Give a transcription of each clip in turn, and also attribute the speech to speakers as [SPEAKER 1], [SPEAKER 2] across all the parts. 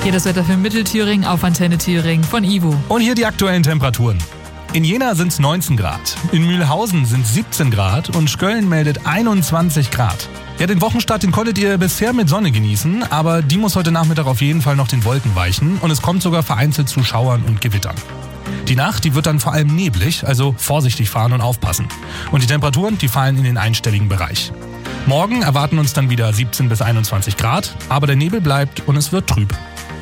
[SPEAKER 1] Hier das Wetter für Mittelthüringen auf Antenne Thüringen von Ivo.
[SPEAKER 2] Und hier die aktuellen Temperaturen. In Jena sind es 19 Grad, in Mühlhausen sind 17 Grad und Schköln meldet 21 Grad. Ja, den Wochenstart, den konntet ihr bisher mit Sonne genießen, aber die muss heute Nachmittag auf jeden Fall noch den Wolken weichen und es kommt sogar vereinzelt zu Schauern und Gewittern. Die Nacht, die wird dann vor allem neblig, also vorsichtig fahren und aufpassen. Und die Temperaturen, die fallen in den einstelligen Bereich. Morgen erwarten uns dann wieder 17 bis 21 Grad, aber der Nebel bleibt und es wird trüb.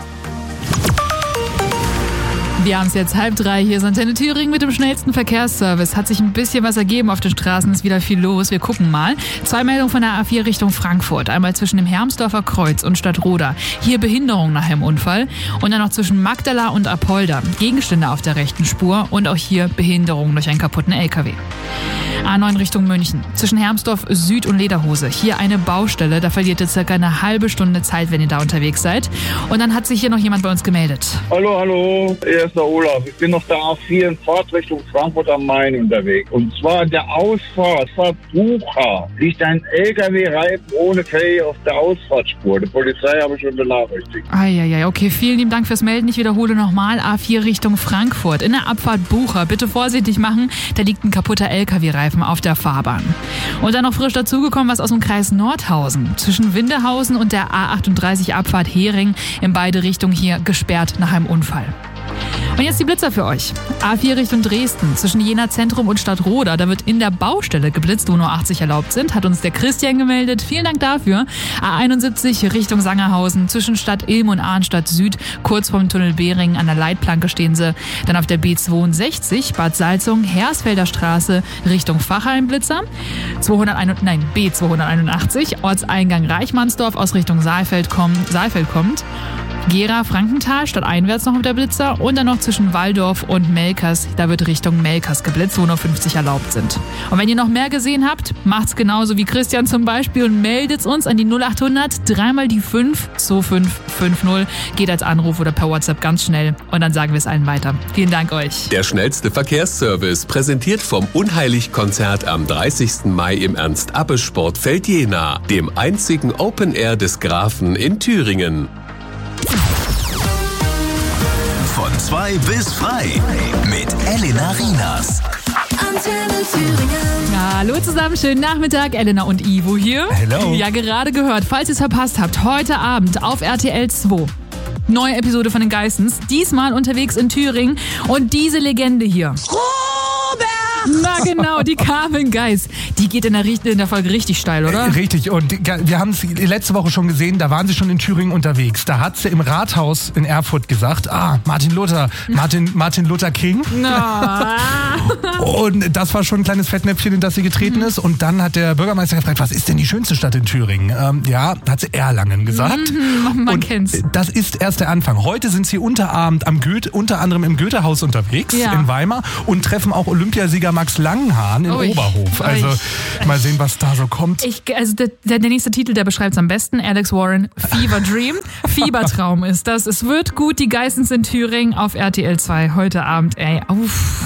[SPEAKER 1] Wir haben es jetzt 2:30, hier ist Antenne Thüringen mit dem schnellsten Verkehrsservice. Hat sich ein bisschen was ergeben auf den Straßen, ist wieder viel los. Wir gucken mal. 2 Meldungen von der A4 Richtung Frankfurt. Einmal zwischen dem Hermsdorfer Kreuz und Stadtroda. Hier Behinderung nach einem Unfall. Und dann noch zwischen Magdala und Apolda. Gegenstände auf der rechten Spur und auch hier Behinderung durch einen kaputten LKW. A9 Richtung München. Zwischen Hermsdorf Süd und Lederhose. Hier eine Baustelle. Da verliert ihr circa eine halbe Stunde Zeit, wenn ihr da unterwegs seid. Und dann hat sich hier noch jemand bei uns gemeldet.
[SPEAKER 3] Hallo, hier ist der Olaf. Ich bin auf der A4 in Fahrtrichtung Frankfurt am Main unterwegs. Und zwar der Ausfahrt Bucha liegt ein LKW-Reifen ohne Felge auf der Ausfahrtspur. Die Polizei habe ich schon benachrichtigt.
[SPEAKER 1] Eieiei, okay, vielen lieben Dank fürs Melden. Ich wiederhole nochmal. A4 Richtung Frankfurt. In der Abfahrt Bucha. Bitte vorsichtig machen. Da liegt ein kaputter LKW-Reifen auf der Fahrbahn. Und dann noch frisch dazugekommen, was aus dem Kreis Nordhausen. Zwischen Windehausen und der A38 Abfahrt Hering in beide Richtungen hier gesperrt nach einem Unfall. Und jetzt die Blitzer für euch. A4 Richtung Dresden, zwischen Jena Zentrum und Stadtroda. Da wird in der Baustelle geblitzt, wo nur 80 erlaubt sind. Hat uns der Christian gemeldet. Vielen Dank dafür. A71 Richtung Sangerhausen, zwischen Stadt Ilm und Arnstadt Süd. Kurz vorm Tunnel Behring an der Leitplanke stehen sie. Dann auf der B62 Bad Salzung, Hersfelder Straße Richtung Fachheim Blitzer. B281 Ortseingang Reichmannsdorf aus Richtung Saalfeld kommt. Gera, Frankenthal, stadteinwärts noch auf der Blitzer und dann noch zwischen Walldorf und Melkers, da wird Richtung Melkers geblitzt, wo nur 50 erlaubt sind. Und wenn ihr noch mehr gesehen habt, macht's genauso wie Christian zum Beispiel und meldet's uns an die 0800 3 die 5 2550. Geht als Anruf oder per WhatsApp ganz schnell und dann sagen wir es allen weiter. Vielen Dank euch.
[SPEAKER 4] Der schnellste Verkehrsservice, präsentiert vom Unheilig-Konzert am 30. Mai im Ernst-Abbe-Sportfeld Jena, dem einzigen Open Air des Grafen in Thüringen.
[SPEAKER 5] Von 2 bis frei mit Elena Rienas.
[SPEAKER 6] Antenne Thüringen.
[SPEAKER 1] Hallo zusammen, schönen Nachmittag. Elena und Ivo hier.
[SPEAKER 2] Hello.
[SPEAKER 1] Ja, gerade gehört, falls ihr es verpasst habt, heute Abend auf RTL 2. Neue Episode von den Geissens. Diesmal unterwegs in Thüringen. Und diese Legende hier. Na genau, die Carmen Geiss. Die geht in der Folge richtig steil, oder?
[SPEAKER 2] Richtig, und wir haben es letzte Woche schon gesehen, da waren sie schon in Thüringen unterwegs. Da hat sie im Rathaus in Erfurt gesagt, Martin Luther King.
[SPEAKER 1] Na.
[SPEAKER 2] Und das war schon ein kleines Fettnäpfchen, in das sie getreten ist. Und dann hat der Bürgermeister gefragt, was ist denn die schönste Stadt in Thüringen? Hat sie Erlangen gesagt.
[SPEAKER 1] Man kennt's.
[SPEAKER 2] Das ist erst der Anfang. Heute sind sie unter anderem im Goethehaus unterwegs in Weimar und treffen auch Olympiasieger Max Langenhahn in Oberhof. Also mal sehen, was da so kommt.
[SPEAKER 1] Der nächste Titel, der beschreibt es am besten. Alex Warren, Fever Dream. Fiebertraum ist das. Es wird gut, die Geissens in Thüringen auf RTL 2 heute Abend.